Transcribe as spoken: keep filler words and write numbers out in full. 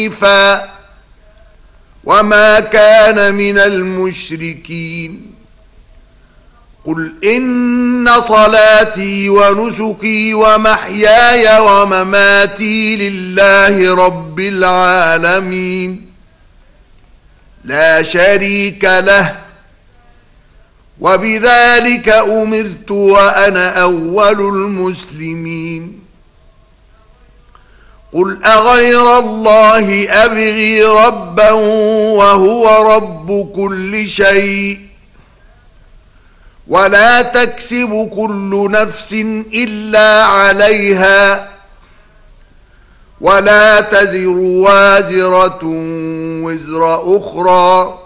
حنيفا وما كان من المشركين. قل إن صلاتي ونسكي ومحياي ومماتي لله رب العالمين لا شريك له وبذلك أمرت وأنا أول المسلمين. قل أغير الله أبغي ربا وهو رب كل شيء ولا تكسب كل نفس إلا عليها ولا تزر وازرة وزر أخرى